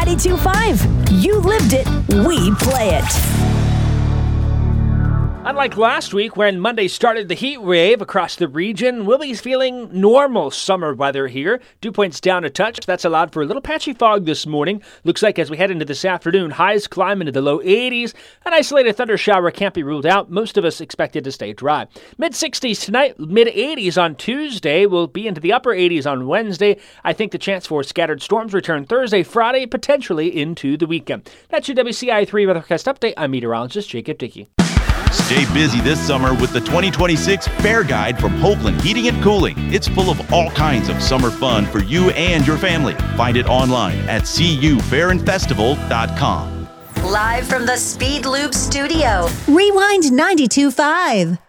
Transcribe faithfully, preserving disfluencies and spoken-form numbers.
ninety-two point five. You lived it, we play it. Unlike last week, when Monday started the heat wave across the region, we'll be feeling normal summer weather here. Dew points down a touch. That's allowed for a little patchy fog this morning. Looks like as we head into this afternoon, highs climb into the low eighties. An isolated thunder shower can't be ruled out. Most of us expected to stay dry. mid sixties tonight, mid eighties on Tuesday. We'll be into the upper eighties on Wednesday. I think the chance for scattered storms return Thursday, Friday, potentially into the weekend. That's your W C I three Weathercast Update. I'm meteorologist Jacob Dickey. Stay busy this summer with the twenty twenty-six Fair Guide from Hoagland Heating and Cooling. It's full of all kinds of summer fun for you and your family. Find it online at c u fair and festival dot com. Live from the Speed Loop studio. Rewind ninety-two point five.